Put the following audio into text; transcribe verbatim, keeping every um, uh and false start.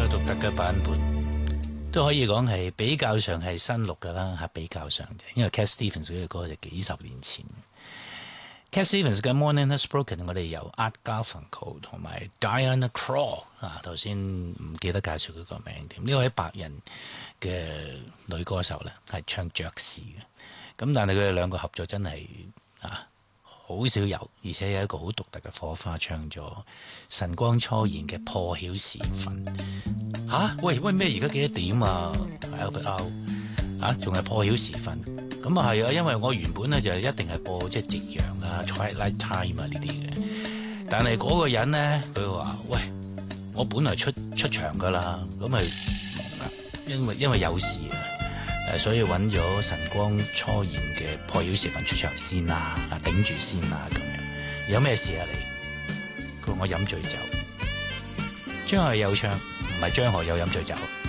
獨特嘅版本，都可以講係比較上係新錄㗎啦，係比較上嘅，因為 Cat Stevens 嗰隻歌就幾十年前。Cat Stevens 嘅 Morning Has Broken， 我哋由 Art Garfunkel 同埋 Diana Krall 啊，頭先唔記得介紹佢個名添。呢位白人嘅女歌手咧，係唱爵士嘅。咁但係佢哋兩個合作真係啊好少有，而且有一個好獨特嘅火花，唱咗晨光初現嘅破曉時分。吓、啊，喂喂咩？而家幾多點啊 Albert Au 啊，仲係破曉時分。咁啊係啊，因為我原本咧就一定係播即係夕陽啊、Twilight Time 啊呢啲嘅，但係嗰個人咧佢話：喂，我本來出出場噶啦，咁咪因為因為有事啊，誒，所以揾咗晨光初現嘅破曉時分出場先啦，啊頂住先啦咁樣。有咩事啊你？佢話我飲醉酒。張學友唱，唔係張學友飲醉酒。